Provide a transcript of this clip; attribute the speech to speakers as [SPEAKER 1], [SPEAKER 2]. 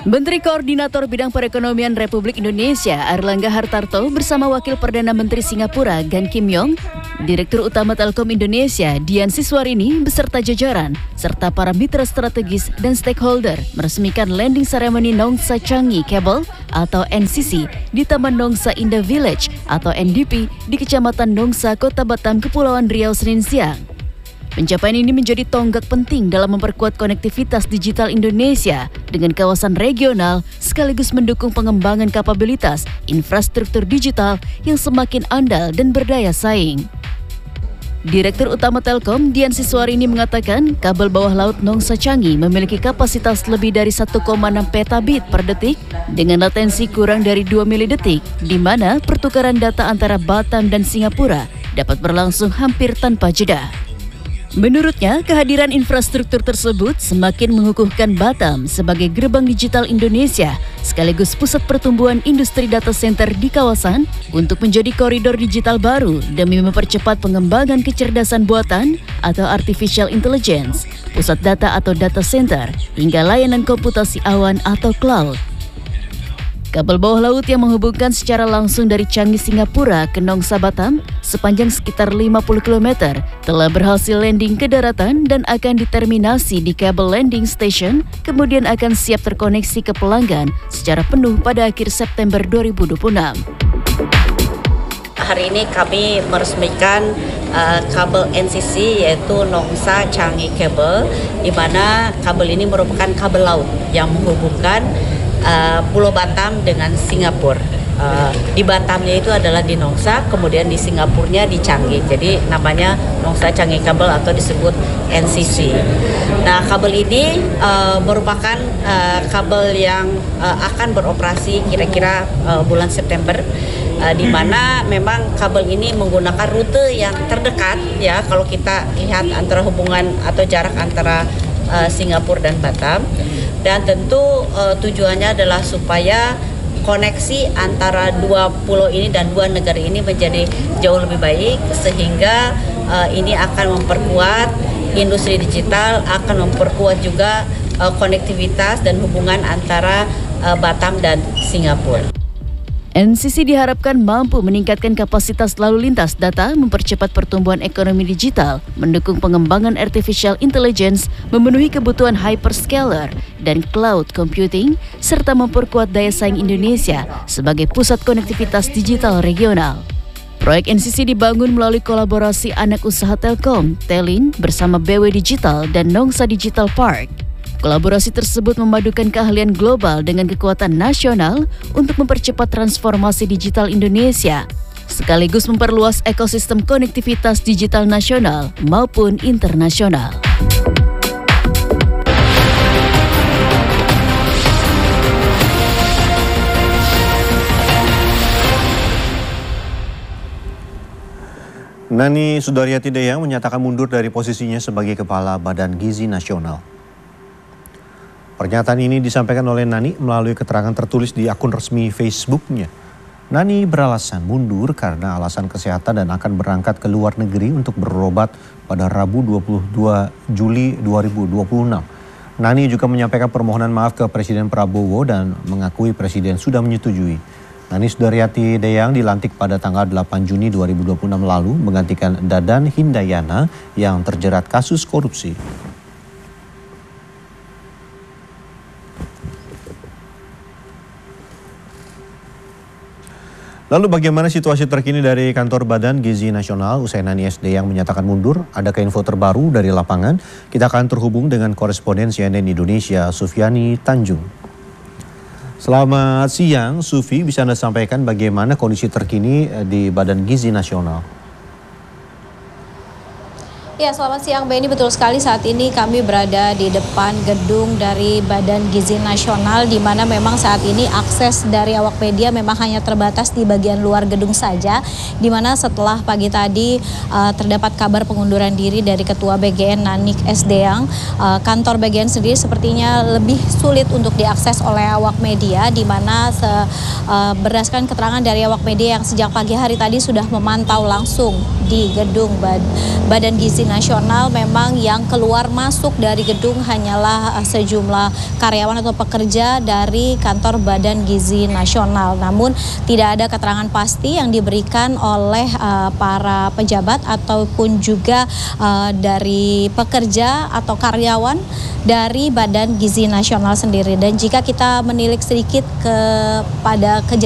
[SPEAKER 1] Menteri Koordinator Bidang Perekonomian Republik Indonesia Airlangga Hartarto bersama Wakil Perdana Menteri Singapura Gan Kim Yong, Direktur Utama Telkom Indonesia Dian Siswarini beserta jajaran, serta para mitra strategis dan stakeholder meresmikan landing ceremony Nongsa Changi Cable atau NCC di Taman Nongsa Indah Village atau NDP di Kecamatan Nongsa, Kota Batam, Kepulauan Riau, Senin siang. Pencapaian ini menjadi tonggak penting dalam memperkuat konektivitas digital Indonesia dengan kawasan regional sekaligus mendukung pengembangan kapabilitas infrastruktur digital yang semakin andal dan berdaya saing. Direktur Utama Telkom Dian Siswarini mengatakan kabel bawah laut Nongsa Changi memiliki kapasitas lebih dari 1,6 petabit per detik dengan latensi kurang dari 2 milidetik, di mana pertukaran data antara Batam dan Singapura dapat berlangsung hampir tanpa jeda. Menurutnya, kehadiran infrastruktur tersebut semakin mengukuhkan Batam sebagai gerbang digital Indonesia sekaligus pusat pertumbuhan industri data center di kawasan untuk menjadi koridor digital baru demi mempercepat pengembangan kecerdasan buatan atau artificial intelligence, pusat data atau data center, hingga layanan komputasi awan atau cloud. Kabel bawah laut yang menghubungkan secara langsung dari Changi, Singapura ke Nongsa, Batam sepanjang sekitar 50 km telah berhasil landing ke daratan dan akan diterminasi di kabel landing station, kemudian akan siap terkoneksi ke pelanggan secara penuh pada akhir September 2026.
[SPEAKER 2] Hari ini kami meresmikan kabel NCC yaitu Nongsa Changi Cable, di mana kabel ini merupakan kabel laut yang menghubungkan Pulau Batam dengan Singapura. Di Batamnya itu adalah di Nongsa, kemudian di Singapurnya di Changi. Jadi namanya Nongsa Changi Cable atau disebut NCC. Nah, kabel ini merupakan kabel yang akan beroperasi kira-kira bulan September, di mana memang kabel ini menggunakan rute yang terdekat ya kalau kita lihat antara hubungan atau jarak antara Singapura dan Batam. Dan tentu tujuannya adalah supaya koneksi antara dua pulau ini dan dua negara ini menjadi jauh lebih baik, sehingga ini akan memperkuat industri digital, akan memperkuat juga konektivitas dan hubungan antara Batam dan Singapura.
[SPEAKER 1] NCC diharapkan mampu meningkatkan kapasitas lalu lintas data, mempercepat pertumbuhan ekonomi digital, mendukung pengembangan artificial intelligence, memenuhi kebutuhan hyperscaler dan cloud computing, serta memperkuat daya saing Indonesia sebagai pusat konektivitas digital regional. Proyek NCC dibangun melalui kolaborasi anak usaha Telkom, Telin bersama BW Digital dan Nongsa Digital Park. Kolaborasi tersebut memadukan keahlian global dengan kekuatan nasional untuk mempercepat transformasi digital Indonesia, sekaligus memperluas ekosistem konektivitas digital nasional maupun internasional.
[SPEAKER 3] Nani Sudaryati Dayang menyatakan mundur dari posisinya sebagai Kepala Badan Gizi Nasional. Pernyataan ini disampaikan oleh Nani melalui keterangan tertulis di akun resmi Facebook-nya. Nani beralasan mundur karena alasan kesehatan dan akan berangkat ke luar negeri untuk berobat pada Rabu 22 Juli 2026. Nani juga menyampaikan permohonan maaf ke Presiden Prabowo dan mengakui Presiden sudah menyetujui. Nani Sudaryati Dayang dilantik pada tanggal 8 Juni 2026 lalu menggantikan Dadan Hindayana yang terjerat kasus korupsi. Lalu bagaimana situasi terkini dari kantor Badan Gizi Nasional usai Nani SD yang menyatakan mundur? Adakah info terbaru dari lapangan? Kita akan terhubung dengan koresponden CNN Indonesia Sufiani Tanjung. Selamat siang, Sufi. Bisa Anda sampaikan bagaimana kondisi terkini di Badan Gizi Nasional?
[SPEAKER 4] Ya, selamat siang Benny. Betul sekali, saat ini kami berada di depan gedung dari Badan Gizi Nasional, di mana memang saat ini akses dari awak media memang hanya terbatas di bagian luar gedung saja, di mana setelah pagi tadi terdapat kabar pengunduran diri dari Ketua BGN Nanik Sdayang, kantor BGN sendiri sepertinya lebih sulit untuk diakses oleh awak media, di mana berdasarkan keterangan dari awak media yang sejak pagi hari tadi sudah memantau langsung di gedung Badan Gizi Nasional memang yang keluar masuk dari gedung hanyalah sejumlah karyawan atau pekerja dari kantor Badan Gizi Nasional. Namun tidak ada keterangan pasti yang diberikan oleh para pejabat ataupun juga dari pekerja atau karyawan dari Badan Gizi Nasional sendiri. Dan jika kita menilik sedikit kepada kejadian